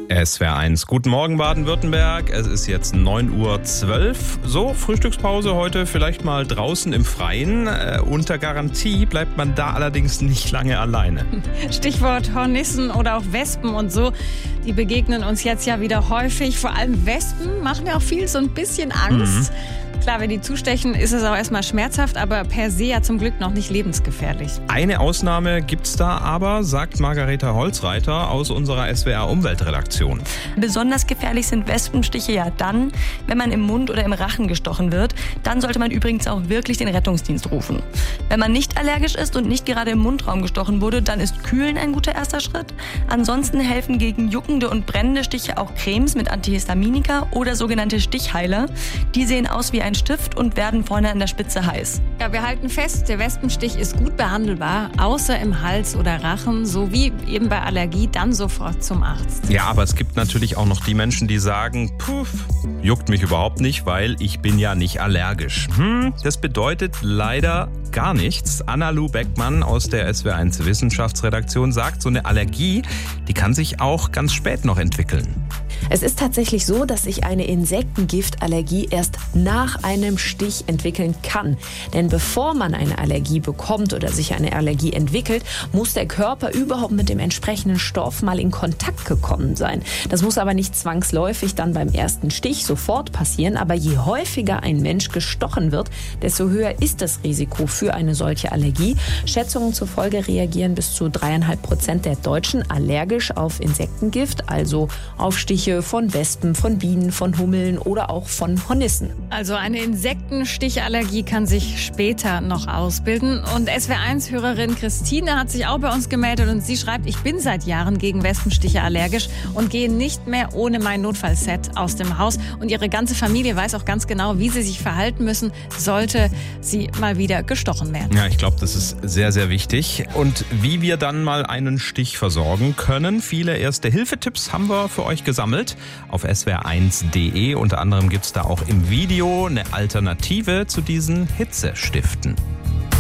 SWR1. Guten Morgen Baden-Württemberg. Es ist jetzt 9:12 Uhr. So, Frühstückspause heute vielleicht mal draußen im Freien. Unter Garantie bleibt man da allerdings nicht lange alleine. Stichwort Hornissen oder auch Wespen und so. Die begegnen uns jetzt ja wieder häufig. Vor allem Wespen machen ja auch viel so ein bisschen Angst. Klar, wenn die zustechen, ist es auch erstmal schmerzhaft, aber per se ja zum Glück noch nicht lebensgefährlich. Eine Ausnahme gibt's da aber, sagt Margareta Holzreiter aus unserer SWR-Umweltredaktion. Besonders gefährlich sind Wespenstiche ja dann, wenn man im Mund oder im Rachen gestochen wird. Dann sollte man übrigens auch wirklich den Rettungsdienst rufen. Wenn man nicht allergisch ist und nicht gerade im Mundraum gestochen wurde, dann ist Kühlen ein guter erster Schritt. Ansonsten helfen gegen juckende und brennende Stiche auch Cremes mit Antihistaminika oder sogenannte Stichheiler. Die sehen aus wie ein Stift und werden vorne an der Spitze heiß. Ja, wir halten fest, der Wespenstich ist gut behandelbar, außer im Hals oder Rachen, sowie eben bei Allergie, dann sofort zum Arzt. Ja, aber es gibt natürlich auch noch die Menschen, die sagen, juckt mich überhaupt nicht, weil ich bin ja nicht allergisch. Das bedeutet leider gar nichts. Anna-Lu Beckmann aus der SWR1 Wissenschaftsredaktion sagt, so eine Allergie, die kann sich auch ganz spät noch entwickeln. Es ist tatsächlich so, dass sich eine Insektengiftallergie erst nach einem Stich entwickeln kann. Denn bevor man eine Allergie bekommt oder sich eine Allergie entwickelt, muss der Körper überhaupt mit dem entsprechenden Stoff mal in Kontakt gekommen sein. Das muss aber nicht zwangsläufig dann beim ersten Stich sofort passieren. Aber je häufiger ein Mensch gestochen wird, desto höher ist das Risiko für eine solche Allergie. Schätzungen zufolge reagieren bis zu 3,5% der Deutschen allergisch auf Insektengift, also auf Stiche von Wespen, von Bienen, von Hummeln oder auch von Hornissen. Also eine Insektenstichallergie kann sich später noch ausbilden. Und SWR1-Hörerin Christine hat sich auch bei uns gemeldet und sie schreibt, ich bin seit Jahren gegen Wespenstiche allergisch und gehe nicht mehr ohne mein Notfallset aus dem Haus. Und ihre ganze Familie weiß auch ganz genau, wie sie sich verhalten müssen, sollte sie mal wieder gestochen werden. Ja, ich glaube, das ist sehr, sehr wichtig. Und wie wir dann mal einen Stich versorgen können, viele Erste-Hilfe-Tipps haben wir für euch gesammelt. Auf swr1.de. Unter anderem gibt es da auch im Video eine Alternative zu diesen Hitzestiften.